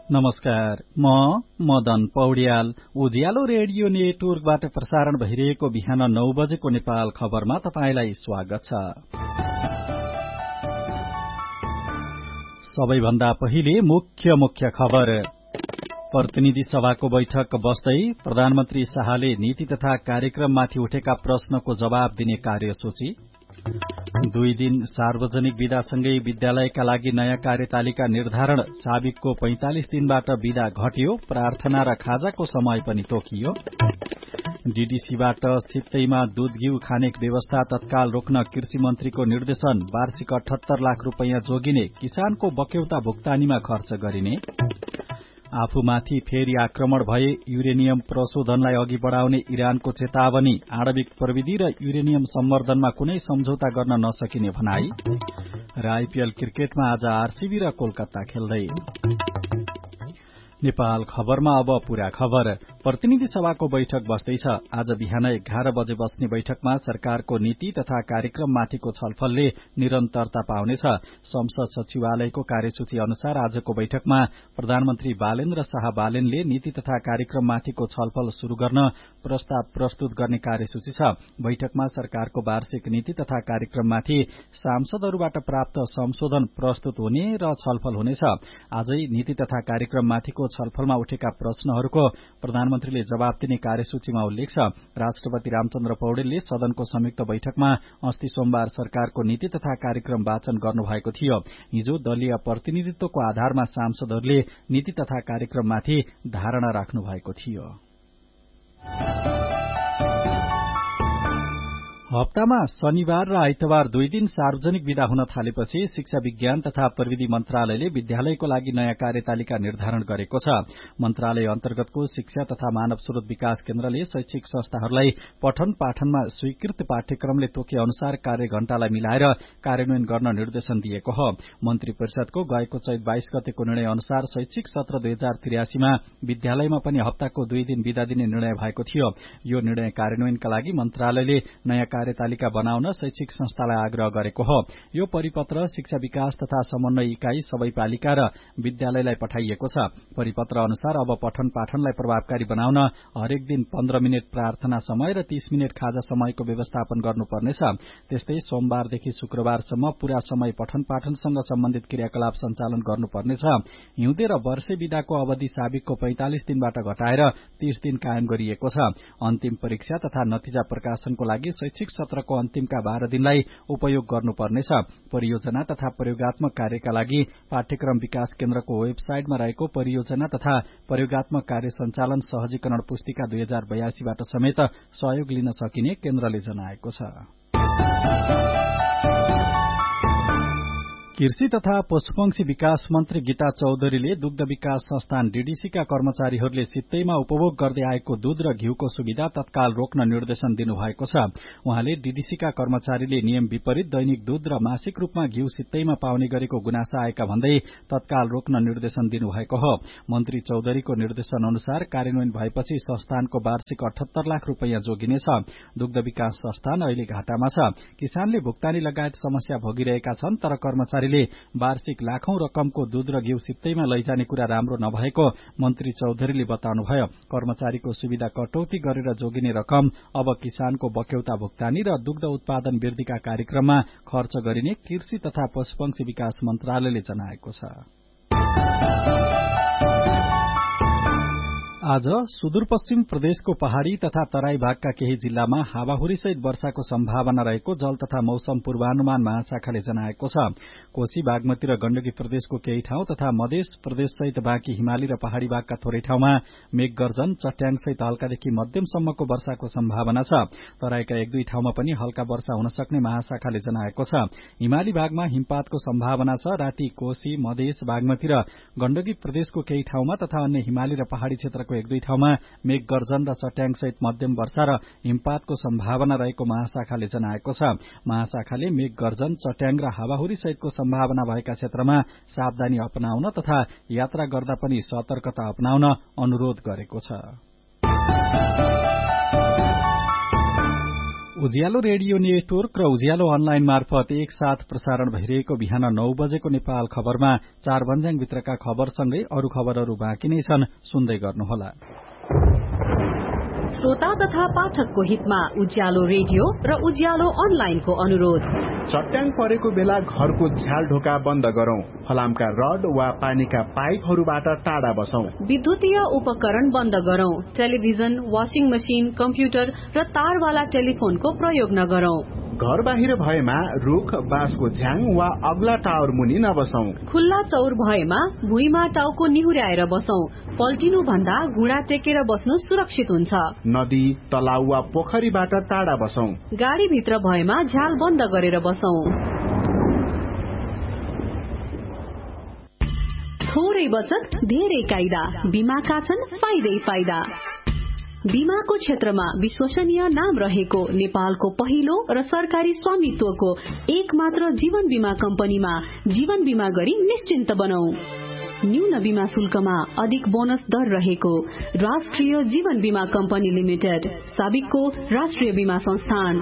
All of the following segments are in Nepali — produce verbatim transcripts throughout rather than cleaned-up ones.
नमस्कार, म मदन पौड्याल उज्यालो रेडियो नेटवर्कबाट प्रसारण भइरहेको बिहान नौ बजेको नेपाल खबरमा तपाईंलाई स्वागत छ। सबैभन्दा पहिले मुख्य मुख्य खबर। प्रतिनिधि सभाको बैठक बस्दै प्रधानमन्त्री शाहले नीति तथा कार्यक्रममाथि उठेका प्रश्नको जवाब दिने कार्यसूची। दुई दिन सार्वजनिक विदासँगै विद्यालयका लागि नयाँ कार्यतालिका निर्धारण। साबिकको पैंतालिस दिनबाट विदा घट्यो, प्रार्थना र खाजाको समय पनि तोकियो। डीडीसीबाट सित्तैमा दूध घिउ खाने व्यवस्था तत्काल रोक्न कृषि मन्त्रीको निर्देशन। वार्षिक अठहत्तर लाख रूपियाँ जोगिने, किसानको बक्यौता भुक्तानीमा खर्च गरिने। आफूमाथि फेरि आक्रमण भए युरेनियम प्रशोधनलाई अघि बढ़ाउने इरानको चेतावनी। आणविक प्रविधि र युरेनियम सम्वर्धनमा कुनै सम्झौता गर्न नसकिने भनाई। र आईपीएल क्रिकेटमा आज आरसीबी र कोलकाता खेल्दै। नेपाल खबरमा अब पूरा खबर। प्रतिनिधि सभाको बैठक बस्दैछ। आज बिहान एघार बजे बस्ने बैठकमा सरकारको नीति तथा कार्यक्रममाथिको छलफलले निरन्तरता पाउनेछ। संसद सचिवालयको कार्यसूची अनुसार आजको बैठकमा प्रधानमन्त्री बालेन्द्र शाह बालेनले नीति तथा कार्यक्रममाथिको छलफल शुरू गर्न प्रस्ताव प्रस्तुत गर्ने कार्यसूची छ। बैठकमा सरकारको वार्षिक नीति तथा कार्यक्रममाथि सांसदहरूबाट प्राप्त संशोधन प्रस्तुत हुने र छलफल हुनेछ। आजै नीति तथा कार्यक्रममाथिको छलफलमा उठेका प्रश्नहरूको प्रधानमन्त्रीले जवाब दिने कार्यसूचीमा उल्लेख छ। राष्ट्रपति रामचन्द्र पौडेलले सदनको संयुक्त बैठकमा अस्ति सोमबार सरकारको नीति तथा कार्यक्रम वाचन गर्नुभएको थियो। हिजो दलीय प्रतिनिधित्वको आधारमा सांसदहरूले नीति तथा कार्यक्रममाथि धारणा राख्नु भएको थियो। हप्तामा शनिबार र आइतबार दुई दिन सार्वजनिक विदा हुन थालेपछि शिक्षा विज्ञान तथा प्रविधि मन्त्रालयले विद्यालयको लागि नयाँ कार्यतालिका निर्धारण गरेको छ। मन्त्रालय अन्तर्गतको शिक्षा तथा मानव स्रोत विकास केन्द्रले शैक्षिक संस्थाहरूलाई पठन पाठनमा स्वीकृत पाठ्यक्रमले तोके अनुसार कार्य घण्टालाई मिलाएर कार्यान्वयन गर्न निर्देशन दिएको हो। मन्त्री परिषदको गएको चैत बाइस गतेको निर्णय अनुसार शैक्षिक सत्र दुई हजार त्रियासीमा विद्यालयमा पनि हप्ताको दुई दिन विदा दिने निर्णय भएको थियो। यो निर्णय कार्यान्वयनका लागि मन्त्रालयले नयाँ कार्यतालिका बनाउन शैक्षिक संस्थालाई आग्रह गरेको हो। यो परिपत्र शिक्षा विकास तथा समन्वय इकाई सबै पालिका र विद्यालयलाई पठाइएको छ। परिपत्र अनुसार अब पठन पाठनलाई प्रभावकारी बनाउन हरेक दिन पन्ध्र मिनट प्रार्थना समय र तीस मिनट खाजा समयको व्यवस्थापन गर्नुपर्नेछ। त्यस्तै सोमबारदेखि शुक्रबारसम्म पूरा समय पठन पाठनसँग सम्बन्धित क्रियाकलाप सञ्चालन गर्नुपर्नेछ। हिउँदे र वर्षे विदाको अवधि साबिकको पैंतालिस दिनबाट घटाएर तीस दिन कायम गरिएको छ। अन्तिम परीक्षा तथा नतिजा प्रकाशनको लागि शैक्षिक सत्रको अन्तिमका बाह्र दिनलाई उपयोग गर्नुपर्नेछ। परियोजना तथा प्रयोगात्मक कार्यका लागि पाठ्यक्रम विकास केन्द्रको वेबसाइटमा रहेको परियोजना तथा प्रयोगात्मक कार्य सञ्चालन सहजीकरण पुस्तिका दुई हजार बयासीबाट समेत सहयोग लिन सकिने केन्द्रले जनाएको छ। कृषि तथा पशुपक्षी विकास मन्त्री गीता चौधरीले दुग्ध विकास संस्थान डीडीसीका कर्मचारीहरूले सित्तैमा उपभोग गर्दै आएको दूध र घिउको सुविधा तत्काल रोक्न निर्देशन दिनुभएको छ। उहाँले डीडीसीका कर्मचारीले नियम विपरीत दैनिक दूध र मासिक रूपमा घिउ सित्तैमा पाउने गरेको गुनासा आएका भन्दै तत्काल रोक्न निर्देशन दिनुभएको हो। मन्त्री चौधरीको निर्देशन अनुसार कार्यान्वयन भएपछि संस्थानको वार्षिक अठहत्तर लाख रूपियाँ जोगिनेछ। दुग्ध विकास संस्थान अहिले घाटामा छ। किसानले भुक्तानी लगायत समस्या भोगिरहेका छन्, तर कर्मचारी वार्षिक लाखौं रकमको दूध र घिउ सित्तैमा लैजाने कुरा राम्रो नभएको मन्त्री चौधरीले बताउनुभयो। कर्मचारीको सुविधा कटौती गरेर जोगिने रकम अब किसानको बक्यौता भुक्तानी र दुग्ध उत्पादन वृद्धिका कार्यक्रममा खर्च गरिने कृषि तथा पशुपक्षी विकास मन्त्रालयले जनाएको छ। आज सुदूरपश्चिम प्रदेशको पहाड़ी तथा तराई भागका केही जिल्लामा हावाहुरीसहित वर्षाको सम्भावना रहेको जल तथा मौसम पूर्वानुमान महाशाखाले जनाएको छ। कोशी बागमती र गण्डकी प्रदेशको केही ठाउँ तथा मध्य प्रदेशसहित बाँकी हिमाली र पहाड़ी भागका थोरै ठाउँमा मेघगर्जन चट्याङसहित हल्कादेखि मध्यमसम्मको वर्षाको सम्भावना छ। तराईका एक दुई ठाउँमा पनि हल्का वर्षा हुन सक्ने महाशाखाले जनाएको छ। हिमाली भागमा हिमपातको सम्भावना छ। राति कोशी मधेस बागमती र गण्डकी प्रदेशको केही ठाउँमा तथा अन्य हिमाली र पहाड़ी क्षेत्रको एक दुई ठाउँमा मेघगर्जन र चट्याङसहित मध्यम वर्षा र हिमपातको सम्भावना रहेको महाशाखाले जनाएको छ। महाशाखाले मेघगर्जन चट्याङ र हावाहुरी सहितको सम्भावना भएका क्षेत्रमा सावधानी अपनाउन तथा यात्रा गर्दा पनि सतर्कता अपनाउन अनुरोध गरेको छ। उज्यालो रेडियो नेटवर्क र उज्यालो अनलाइन मार्फत एकसाथ प्रसारण भइरहेको बिहान नौ बजेको नेपाल खबरमा चार भन्ज्याङभित्रका खबरसँगै अरू खबरहरू बाँकी नै छन्, सुन्दै गर्नुहोला। श्रोता तथा पाठकको हितमा उज्यालो रेडियो र उज्यालो अनलाइनको अनुरोध। चट्याङ परेको बेला घरको झ्याल ढोका बन्द गरौं। फलामका रड वा पानीका पाइपहरूबाट टाढा बसौं। विद्युतीय उपकरण बन्द गरौं। टेलिभिजन, वाशिङ मशिन, कम्प्युटर र तारवाला टेलिफोनको प्रयोग नगरौं। घर बाहिर भएमा रुख, बाँसको झ्याङ वा अग्ला टावर मुनि नबसौं। खुल्ला चौर भएमा भुइँमा टाउको निहुर्याएर बसौं। पल्टिनु भन्दा घुँडा टेकेर बस्नु सुरक्षित हुन्छ। नदी, तलाउ वा पोखरीबाट टाढा बसौं। गाडी भित्र भएमा झ्याल बन्द गरेर बसौं। थोरै बचत धेरै कायदा, बीमाका छन् फाइदै फाइदा। बीमाको क्षेत्रमा विश्वसनीय नाम रहेको नेपालको पहिलो र सरकारी स्वामित्वको एक मात्र जीवन बीमा कम्पनीमा जीवन बीमा गरी निश्चिन्त बनौ। न्यून बीमा शुल्कमा अधिक बोनस दर रहेको राष्ट्रिय जीवन बीमा कम्पनी लिमिटेड, साबिकको राष्ट्रिय बीमा संस्थान।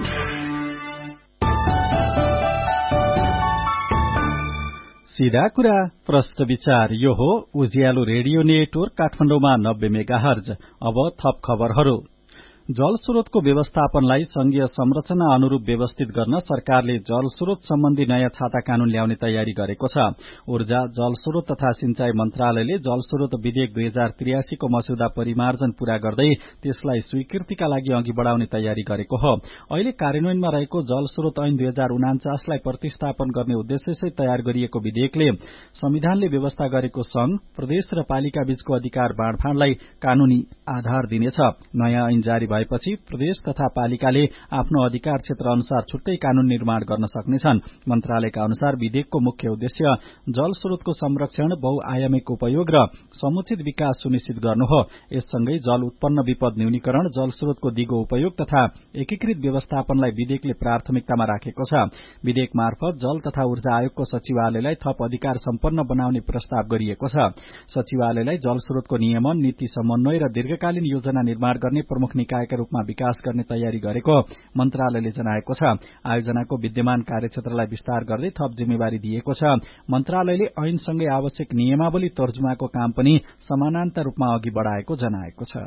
सीधा कुरा प्रश्न विचार, यो हो उज्यालो रेडियो नेटवर्क काठमाडौँमा नब्बे मेगाहर्ज। अब थप खबरहरू। जल स्रोतको व्यवस्थापनलाई संघीय संरचना अनुरूप व्यवस्थित गर्न सरकारले जल स्रोत सम्बन्धी नयाँ छाता कानून ल्याउने तयारी गरेको छ। ऊर्जा, जल स्रोत तथा सिंचाई मन्त्रालयले जल स्रोत विधेयक दुई हजार त्रियासीको मस्यौदा परिमार्जन पूरा गर्दै त्यसलाई स्वीकृतिका लागि अघि बढ़ाउने तयारी गरेको हो। अहिले कार्यान्वयनमा रहेको जल स्रोत ऐन दुई हजार उनाचासलाई प्रतिस्थापन गर्ने उद्देश्यसहित तयार गरिएको विधेयकले संविधानले व्यवस्था गरेको संघ, प्रदेश र पालिका बीचको अधिकार बाँडफाँडलाई कानूनी आधार दिनेछ। नयाँ ऐन जारी भएपछि प्रदेश तथा पालिकाले आफ्नो अधिकार क्षेत्र अनुसार छुट्टै कानून निर्माण गर्न सक्नेछन्। मन्त्रालयका अनुसार विधेयकको मुख्य उद्देश्य जल स्रोतको संरक्षण, बहुआयामिक उपयोग र समुचित विकास सुनिश्चित गर्नु हो। यससँगै जल उत्पन्न विपद न्यूनीकरण, जल स्रोतको दिगो उपयोग तथा एकीकृत व्यवस्थापनलाई विधेयकले प्राथमिकतामा राखेको छ। विधेयक मार्फत जल तथा ऊर्जा आयोगको सचिवालयलाई थप अधिकार सम्पन्न बनाउने प्रस्ताव गरिएको छ। सचिवालयलाई जल स्रोतको नियमन, नीति समन्वय र दीर्घकालीन योजना निर्माण गर्ने प्रमुख निकाय का रूपमा विकास गर्ने तयारी गरेको मन्त्रालयले जनाएको छ। आयोजनाको विद्यमान कार्यक्षेत्रलाई विस्तार गर्दै थप जिम्मेवारी दिएको छ। मन्त्रालयले ऐनसँगै आवश्यक नियमावली तर्जुमाको काम पनि समानान्तर रूपमा अघि बढ़ाएको जनाएको छ।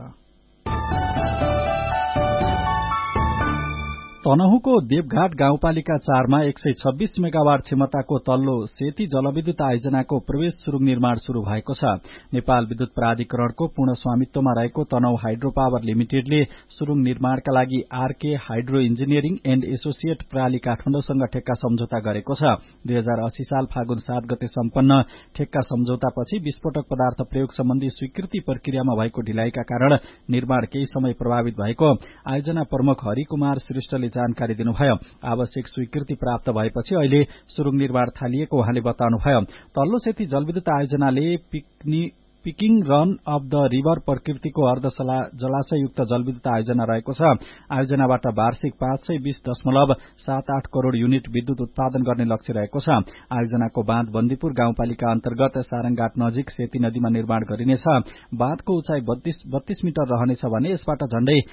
तनहुँको देवघाट गाउँपालिका चारमा एक सय छब्बीस मेगावाट क्षमताको तल्लो सेती जलविद्युत आयोजनाको प्रवेश सुरुङ निर्माण शुरू भएको छ। नेपाल विद्युत प्राधिकरणको पूर्ण स्वामित्वमा रहेको तनहुँ हाइड्रो पावर लिमिटेडले सुरुङ निर्माणका लागि RK hydro engineering and associate प्राली काठमाडौँसँग ठेक्का सम्झौता गरेको छ। दुई हजार अस्सी साल फागुन सात गते सम्पन्न ठेक्का सम्झौतापछि विस्फोटक पदार्थ प्रयोग सम्बन्धी स्वीकृति प्रक्रियामा भएको ढिलाइका कारण निर्माण केही समय प्रभावित भएको आयोजना प्रमुख हरिकुमार श्रेष्ठले जानकारी दिनुभयो। आवश्यक स्वीकृति प्राप्त भएपछि अहिले सुरुङ निर्माण थालिएको उहाँले बताउनुभयो। तल्लो सेती जलविद्युत आयोजनाले पिकनी picking run of the river प्रकृतिको अर्ध जलाशयुक्त जलविद्युत आयोजना रहेको छ। आयोजनाबाट वार्षिक पाँच सय बीस दशमलव सात आठ करोड़ युनिट विद्युत उत्पादन गर्ने लक्ष्य रहेको छ। आयोजनाको बाँध बन्दीपुर गाउँपालिका अन्तर्गत सारङघाट नजिक सेती नदीमा निर्माण गरिनेछ। बाँधको उचाइ बत्तीस मिटर रहनेछ भने यसबाट झण्डै